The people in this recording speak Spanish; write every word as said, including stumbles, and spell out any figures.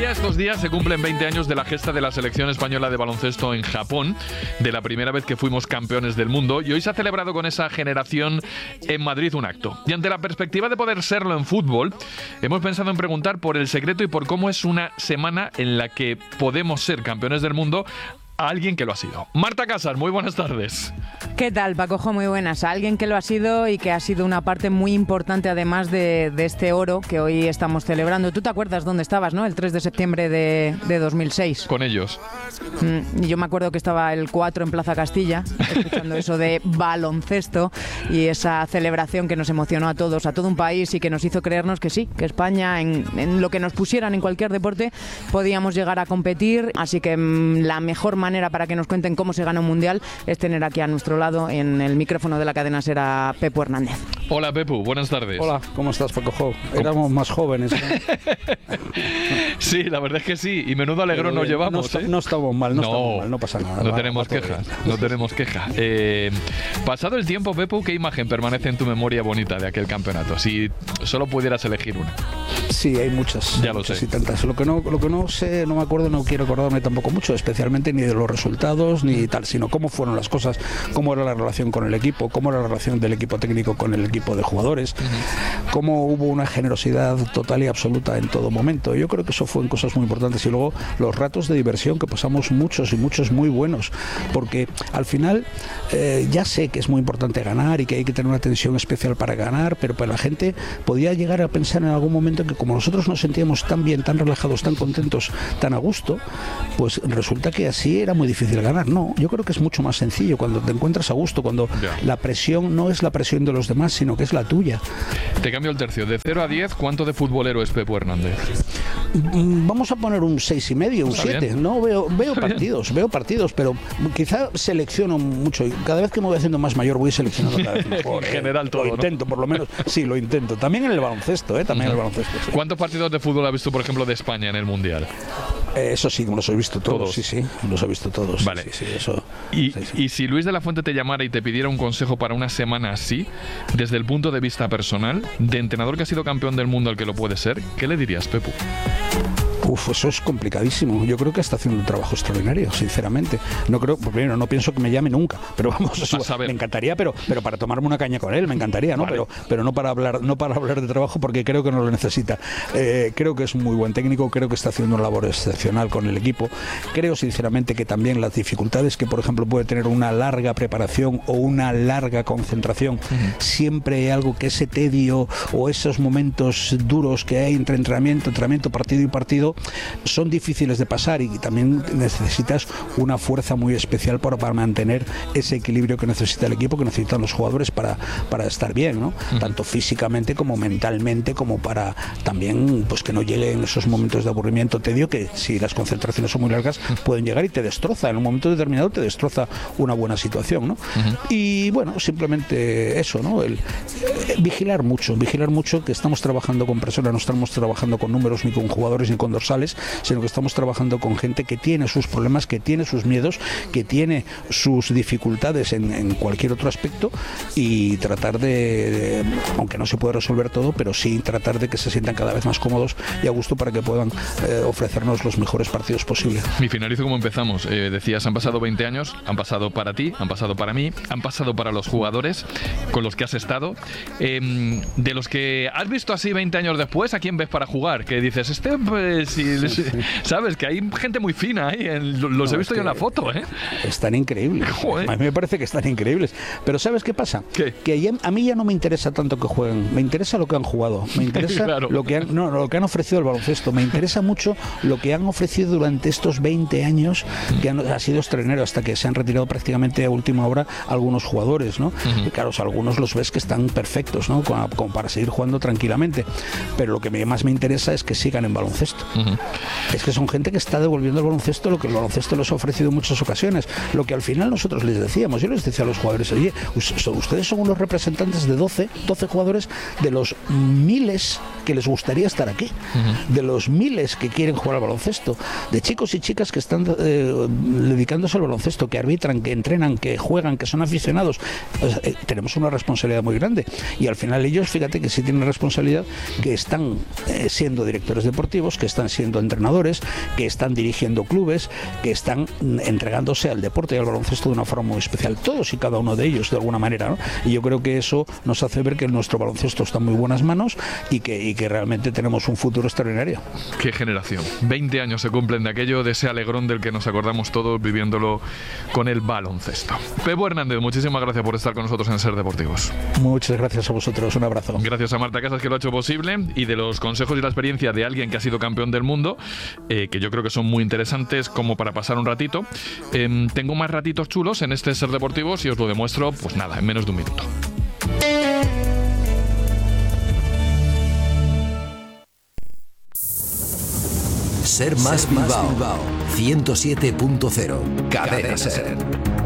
decía, estos días se cumplen veinte años de la gesta de la selección española de baloncesto en Japón, de la primera vez que fuimos campeones del mundo, y hoy se ha celebrado con esa generación en Madrid un acto. Y ante la perspectiva de poder serlo en fútbol, hemos pensado en preguntar por el secreto y por cómo es una semana en la que podemos ser campeones del mundo a alguien que lo ha sido. Marta Casas, muy buenas tardes. ¿Qué tal, Pacojo? Muy buenas. A alguien que lo ha sido y que ha sido una parte muy importante además de, de este oro que hoy estamos celebrando. ¿Tú te acuerdas dónde estabas, no? El tres de septiembre de, de dos mil seis. Con ellos. Mm, yo me acuerdo que estaba el cuatro en Plaza Castilla, escuchando eso de baloncesto y esa celebración que nos emocionó a todos, a todo un país, y que nos hizo creernos que sí, que España, en, en lo que nos pusieran en cualquier deporte, podíamos llegar a competir. Así que mm, la mejor manera para que nos cuenten cómo se gana un mundial es tener aquí a nuestro lado en el micrófono de la cadena SER a Pepu Hernández. Hola, Pepu, buenas tardes. Hola, ¿cómo estás, Paco? Éramos más jóvenes, ¿no? Sí, la verdad es que sí, y menudo alegrón nos llevamos. No, está, ¿eh? no estamos mal, no, no estamos mal, no pasa nada. No va, tenemos va quejas, no tenemos queja. Eh, pasado el tiempo, Pepu, ¿qué imagen permanece en tu memoria bonita de aquel campeonato? Si solo pudieras elegir una. Sí, hay muchas. Ya hay lo muchas sé. Y tantas. Lo que no, lo que no sé, no me acuerdo, no quiero acordarme tampoco mucho, especialmente ni de los resultados ni tal, sino cómo fueron las cosas, cómo era la relación con el equipo, cómo era la relación del equipo técnico con el equipo de jugadores, uh-huh. cómo hubo una generosidad total y absoluta en todo momento. Yo creo que eso fue en cosas muy importantes. Y luego los ratos de diversión, que pasamos muchos y muchos muy buenos, porque al final eh, ya sé que es muy importante ganar y que hay que tener una tensión especial para ganar, pero para la gente podía llegar a pensar en algún momento que como nosotros nos sentíamos tan bien, tan relajados, tan contentos, tan a gusto, pues resulta que así era muy difícil ganar. No, yo creo que es mucho más sencillo cuando te encuentras a gusto, cuando yeah. la presión no es la presión de los demás, sino que es la tuya. Te cambio el tercio. De cero a diez, ¿cuánto de futbolero es Pepu Hernández? Vamos a poner un seis y medio, un siete. No, veo, veo partidos, bien. veo partidos, pero quizá selecciono mucho. Y cada vez que me voy haciendo más mayor voy seleccionando cada vez mejor. En general eh. todo, Lo intento, ¿no? por lo menos. Sí, lo intento. También en el baloncesto, ¿eh? También uh-huh. en el baloncesto. Sí. ¿Cuántos partidos de fútbol has visto, por ejemplo, de España en el Mundial? Eh, eso sí, los he visto todos, todos. sí, sí, los he visto todos. Vale. Sí, sí, eso, y, sí, sí. y si Luis de la Fuente te llamara y te pidiera un consejo para una semana así, desde el punto de vista personal, de entrenador que ha sido campeón del mundo al que lo puede ser, ¿qué le dirías, Pepu? Uf, eso es complicadísimo. Yo creo que está haciendo un trabajo extraordinario, sinceramente. No creo, primero, no pienso que me llame nunca, pero vamos, eso, me encantaría, pero, pero para tomarme una caña con él, me encantaría, ¿no? Vale. Pero, pero no para hablar, no para hablar de trabajo, porque creo que no lo necesita. Eh, creo que es un muy buen técnico, creo que está haciendo una labor excepcional con el equipo. Creo, sinceramente, que también las dificultades que, por ejemplo, puede tener una larga preparación o una larga concentración, uh-huh. siempre hay algo que ese tedio o esos momentos duros que hay entre entrenamiento, entrenamiento, partido y partido, son difíciles de pasar, y también necesitas una fuerza muy especial para, para mantener ese equilibrio que necesita el equipo, que necesitan los jugadores para, para estar bien, ¿no? Uh-huh. Tanto físicamente como mentalmente, como para también pues que no lleguen esos momentos de aburrimiento, tedio, que si las concentraciones son muy largas pueden llegar y te destroza, en un momento determinado te destroza una buena situación, ¿no? Uh-huh. Y bueno, simplemente eso, ¿no? El, eh, vigilar mucho, vigilar mucho que estamos trabajando con personas, no estamos trabajando con números ni con jugadores ni con dorsales, sino que estamos trabajando con gente que tiene sus problemas, que tiene sus miedos, que tiene sus dificultades en, en cualquier otro aspecto, y tratar de, de, aunque no se puede resolver todo, pero sí tratar de que se sientan cada vez más cómodos y a gusto para que puedan eh, ofrecernos los mejores partidos posibles. Y finalizo como empezamos. Eh, decías, han pasado veinte años, han pasado para ti, han pasado para mí, han pasado para los jugadores con los que has estado. Eh, de los que has visto así veinte años después, ¿a quién ves para jugar? Que dices, este pues... Si, sí, sí. Sabes que hay gente muy fina ahí, en, los no, he visto yo en la foto, ¿eh? Están increíbles. Joder. A mí me parece que están increíbles. Pero ¿sabes qué pasa? ¿Qué? Que a mí ya no me interesa tanto que jueguen, me interesa lo que han jugado, me interesa claro. lo que han, no, lo que han ofrecido el baloncesto, me interesa mucho lo que han ofrecido durante estos veinte años, que han, ha sido estrenero, hasta que se han retirado prácticamente a última hora algunos jugadores, ¿no? Uh-huh. Y claro, o sea, algunos los ves que están perfectos, ¿no? Como, como para seguir jugando tranquilamente, pero lo que me, más me interesa es que sigan en baloncesto. Uh-huh. Es que son gente que está devolviendo el baloncesto lo que el baloncesto les ha ofrecido en muchas ocasiones, lo que al final nosotros les decíamos. Yo les decía a los jugadores, oye, ustedes son unos representantes de doce, doce jugadores de los miles que les gustaría estar aquí, uh-huh. de los miles que quieren jugar al baloncesto, de chicos y chicas que están eh, dedicándose al baloncesto, que arbitran, que entrenan, que juegan, que son aficionados. Pues, eh, tenemos una responsabilidad muy grande, y al final ellos, fíjate que sí tienen responsabilidad, que están eh, siendo directores deportivos, que están siendo entrenadores, que están dirigiendo clubes, que están entregándose al deporte y al baloncesto de una forma muy especial, todos y cada uno de ellos de alguna manera, ¿no? Y yo creo que eso nos hace ver que nuestro baloncesto está en muy buenas manos y que, y que realmente tenemos un futuro extraordinario. Qué generación, veinte años se cumplen de aquello, de ese alegrón del que nos acordamos todos viviéndolo con el baloncesto. Pepo Hernández, muchísimas gracias por estar con nosotros en Ser Deportivos. Muchas gracias a vosotros, un abrazo. Gracias a Marta Casas, que lo ha hecho posible, y de los consejos y la experiencia de alguien que ha sido campeón del mundo, eh, que yo creo que son muy interesantes como para pasar un ratito. Eh, tengo más ratitos chulos en este Ser Deportivos y os lo demuestro, pues nada, en menos de un minuto. Ser Más Bilbao, ciento siete punto cero, Cadena Ser.